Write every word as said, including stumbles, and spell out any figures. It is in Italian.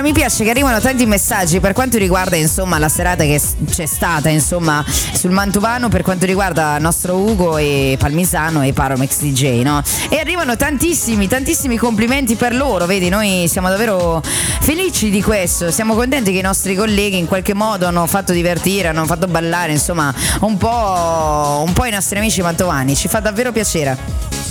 mi piace che arrivano tanti messaggi per quanto riguarda insomma la serata che c'è stata insomma sul Mantovano, per quanto riguarda nostro Ugo e Palmisano e Paromex D J, no? E arrivano tantissimi, tantissimi complimenti per loro, vedi, noi siamo davvero felici di questo, siamo contenti che i nostri colleghi in qualche modo hanno fatto divertire, hanno fatto ballare insomma un po', un po' i nostri amici mantovani, ci fa davvero piacere.